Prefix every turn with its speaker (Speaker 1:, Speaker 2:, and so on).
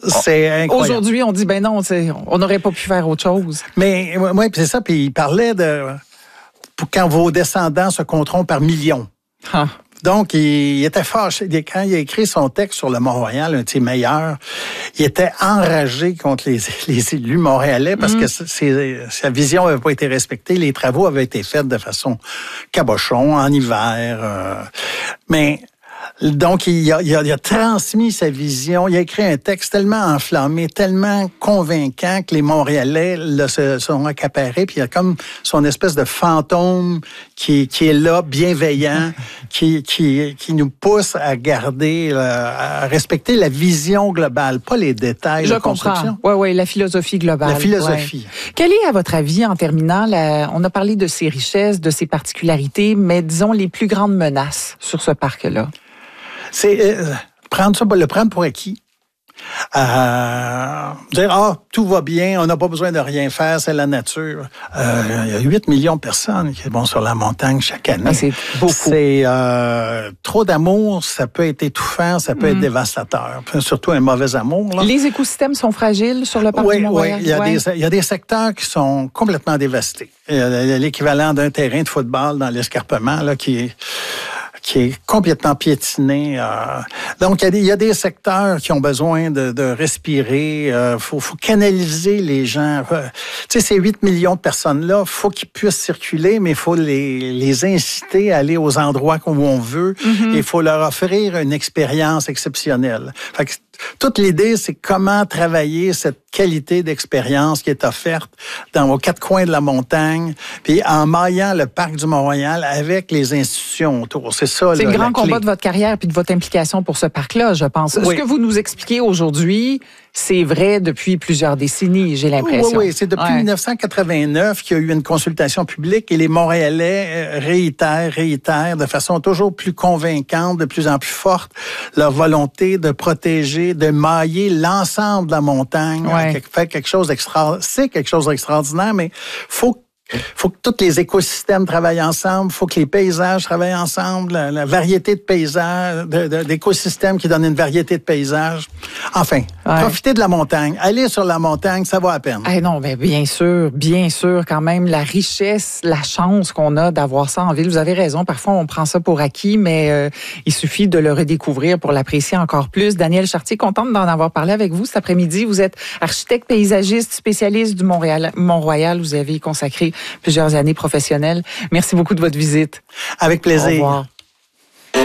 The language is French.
Speaker 1: C'est incroyable.
Speaker 2: Aujourd'hui, on dit, ben non, on n'aurait pas pu faire autre chose.
Speaker 1: Mais oui, c'est ça. Puis il parlait de quand vos descendants se compteront par millions.
Speaker 2: Ah.
Speaker 1: Donc, il était fâché. Quand il a écrit son texte sur le Mont-Royal, un de ses meilleurs, il était enragé contre les élus montréalais parce que sa vision n'avait pas été respectée. Les travaux avaient été faits de façon cabochon, en hiver. Mais donc, il a transmis sa vision. Il a écrit un texte tellement enflammé, tellement convaincant que les Montréalais se sont accaparés. Puis il y a comme son espèce de fantôme qui est là, bienveillant, qui nous pousse à garder, à respecter la vision globale, pas les détails de construction.
Speaker 2: Oui, la philosophie globale.
Speaker 1: La philosophie.
Speaker 2: Ouais. Quelle est, à votre avis, en terminant, on a parlé de ses richesses, de ses particularités, mais disons les plus grandes menaces sur ce parc-là?
Speaker 1: C'est le prendre pour acquis. Dire, tout va bien, on n'a pas besoin de rien faire, c'est la nature. Il y a 8 millions de personnes qui vont sur la montagne chaque année.
Speaker 2: C'est beaucoup.
Speaker 1: C'est trop d'amour, ça peut être étouffant, ça peut être dévastateur. Surtout un mauvais amour. Là.
Speaker 2: Les écosystèmes sont fragiles sur le parc du Mont-Royal?
Speaker 1: Oui, il y a des secteurs qui sont complètement dévastés. Il y a l'équivalent d'un terrain de football dans l'escarpement là, qui est complètement piétiné. Donc, il y a des secteurs qui ont besoin de respirer. Faut canaliser les gens. Tu sais, ces 8 millions de personnes-là, faut qu'ils puissent circuler, mais il faut les inciter à aller aux endroits où on veut. Et il faut leur offrir une expérience exceptionnelle. Fait que, toute l'idée, c'est comment travailler cette qualité d'expérience qui est offerte aux quatre coins de la montagne, puis en maillant le parc du Mont-Royal avec les institutions autour. C'est ça.
Speaker 2: C'est le grand combat de votre carrière puis de votre implication pour ce parc-là, je pense. Oui. Ce que vous nous expliquez aujourd'hui, c'est vrai depuis plusieurs décennies, j'ai l'impression.
Speaker 1: Oui, c'est depuis 1989 qu'il y a eu une consultation publique et les Montréalais réitèrent de façon toujours plus convaincante, de plus en plus forte, leur volonté de protéger, de mailler l'ensemble de la montagne. Faire quelque chose c'est quelque chose d'extraordinaire, mais faut que tous les écosystèmes travaillent ensemble, faut que les paysages travaillent ensemble, la variété de paysages, d'écosystèmes qui donnent une variété de paysages. Enfin, profitez de la montagne. Allez sur la montagne, ça vaut à peine.
Speaker 2: Non, mais bien sûr, quand même, la richesse, la chance qu'on a d'avoir ça en ville. Vous avez raison, parfois on prend ça pour acquis, mais il suffit de le redécouvrir pour l'apprécier encore plus. Daniel Chartier, contente d'en avoir parlé avec vous cet après-midi. Vous êtes architecte paysagiste, spécialiste du Mont-Royal. Vous avez consacré plusieurs années professionnelles. Merci beaucoup de votre visite.
Speaker 1: Avec plaisir.
Speaker 2: Au revoir.